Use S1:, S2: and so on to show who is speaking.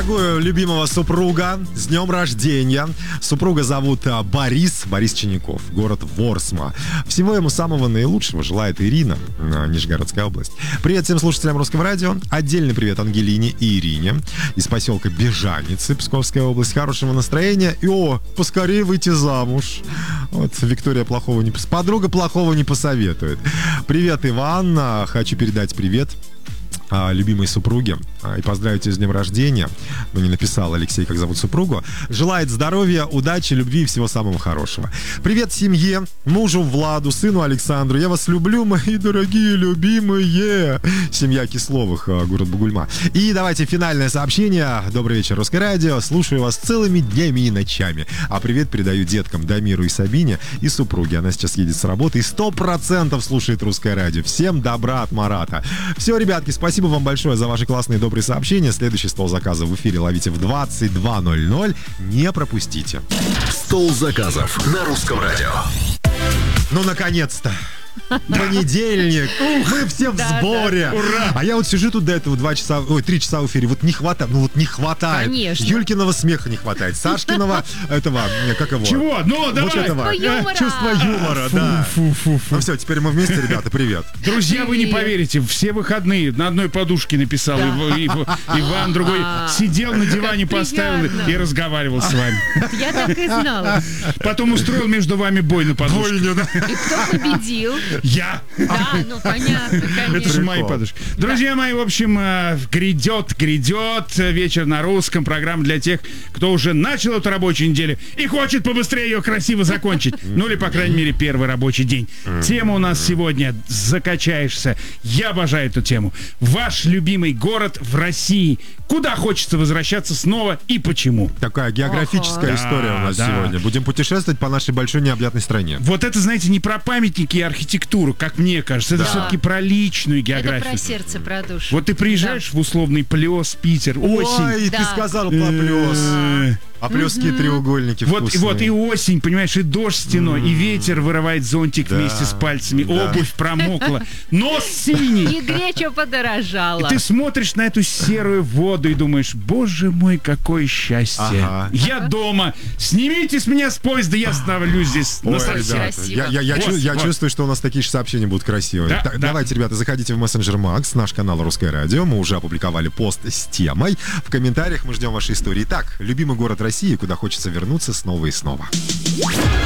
S1: дорогую любимого супруга с днем рождения. Супруга зовут Борис Чиняков, город Ворсма. Всего ему самого наилучшего желает Ирина, Нижегородская область. Привет всем слушателям Русского радио. Отдельный привет Ангелине и Ирине из поселка Бежаницы, Псковская область. Хорошего настроения и, поскорее выйти замуж. Вот Виктория подруга плохого не посоветует. Привет, Иван. Хочу передать привет любимой супруге и поздравить ее с днем рождения. Но не написал Алексей, как зовут супругу. Желает здоровья, удачи, любви и всего самого хорошего. Привет семье, мужу Владу, сыну Александру. Я вас люблю, мои дорогие, любимые. Семья Кисловых, город Бугульма. И давайте финальное сообщение. Добрый вечер, Русское радио. Слушаю вас целыми днями и ночами. А привет передаю деткам Дамиру и Сабине и супруге. Она сейчас едет с работы и 100% слушает Русское радио. Всем добра от Марата. Все, ребятки, спасибо вам большое за ваши классные добрые сообщения. Следующий стол заказов в эфире ловите в 22:00. Не пропустите.
S2: Стол заказов на Русском радио.
S1: Ну, наконец-то. Понедельник. Мы все в сборе.
S3: Ура!
S1: А я вот сижу тут до этого 3 часа в эфире. Вот не хватает.
S3: Конечно.
S1: Юлькиного смеха не хватает. Сашкиного этого, как его?
S3: Чего? Ну, давай.
S1: Вот этого. Чувство юмора, да.
S3: Фу.
S1: Ну все, теперь мы вместе, ребята, привет.
S3: Друзья, вы не поверите, все выходные на одной подушке написал Иван, другой сидел на диване, поставил и разговаривал с вами.
S4: Я так и знала.
S3: Потом устроил между вами бой на подушке.
S4: И кто победил?
S3: Я.
S4: Да, ну понятно, конечно.
S3: Это же мои подушки. Друзья мои, в общем, грядет вечер на русском. Программа для тех, кто уже начал эту рабочую неделю и хочет побыстрее ее красиво закончить. Ну или, по крайней мере, первый рабочий день. Тема у нас сегодня «Закачаешься». Я обожаю эту тему. Ваш любимый город в России. Куда хочется возвращаться снова и почему?
S1: Такая географическая история у нас сегодня. Будем путешествовать по нашей большой необъятной стране.
S3: Вот это, знаете, не про памятники и архитектуру, как мне кажется. Это все-таки про личную географию.
S4: Это про сердце, про душу.
S3: Вот ты приезжаешь в условный Плёс, Питер, осень.
S1: Ой, ты сказал про Плёс. А плюсские треугольники вкусные.
S3: Вот и осень, понимаешь, и дождь стеной, и ветер вырывает зонтик вместе с пальцами, обувь промокла, нос синий.
S4: И греча подорожала.
S3: И ты смотришь на эту серую воду и думаешь, боже мой, какое счастье.
S1: Ага.
S3: Я дома, снимите с меня с поезда, я становлюсь здесь.
S1: Ой, ребята, я чувствую, что у нас такие же сообщения будут красивые.
S3: Да.
S1: Давайте, ребята, заходите в мессенджер Макс, наш канал Русское радио. Мы уже опубликовали пост с темой. В комментариях мы ждем вашей истории. Итак, любимый город России, куда хочется вернуться снова и снова.